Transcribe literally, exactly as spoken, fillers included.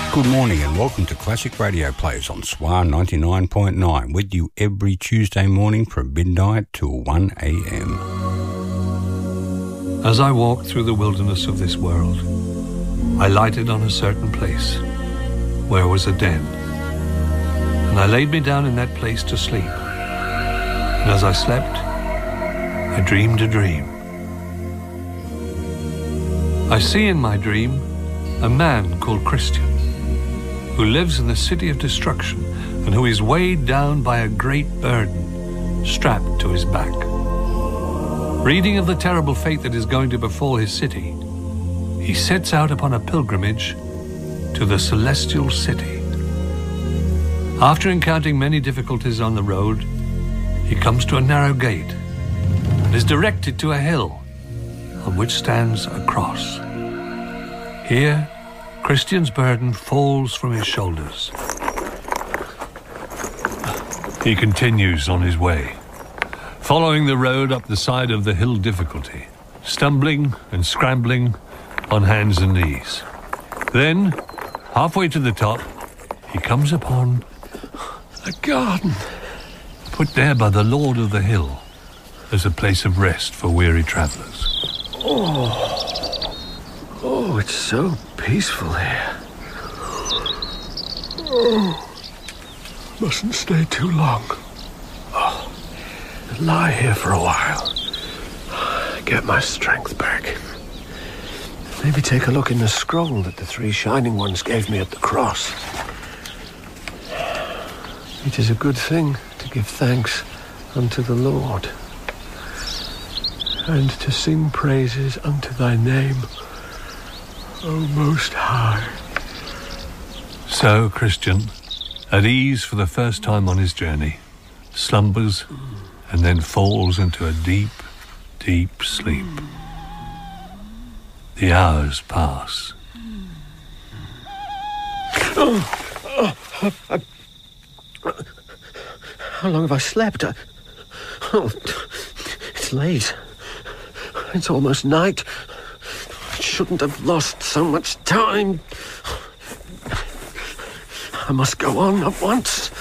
Good morning and welcome to Classic Radio Plays on S W R ninety-nine point nine, with you every Tuesday morning from midnight till one a.m. As I walked through the wilderness of this world, I lighted on a certain place where was a den, and I laid me down in that place to sleep. And as I slept, I dreamed a dream. I see in my dream a man called Christian, who lives in the city of destruction and who is weighed down by a great burden strapped to his back. Reading of the terrible fate that is going to befall his city, he sets out upon a pilgrimage to the celestial city. After encountering many difficulties on the road, he comes to a narrow gate and is directed to a hill on which stands a cross. Here, Christian's burden falls from his shoulders. He continues on his way, following the road up the side of the hill difficulty, stumbling and scrambling on hands and knees. Then, halfway to the top, he comes upon a garden, put there by the Lord of the Hill as a place of rest for weary travellers. Oh, oh, it's so peaceful here. Oh, mustn't stay too long. Oh, lie here for a while. Get my strength back. Maybe take a look in the scroll that the three Shining Ones gave me at the cross. It is a good thing to give thanks unto the Lord, and to sing praises unto thy name, O Most High. So Christian, at ease for the first time on his journey, slumbers and then falls into a deep, deep sleep. The hours pass. Oh, oh, I, how long have I slept? I, oh, it's late. It's almost night. I shouldn't have lost so much time. I must go on at once.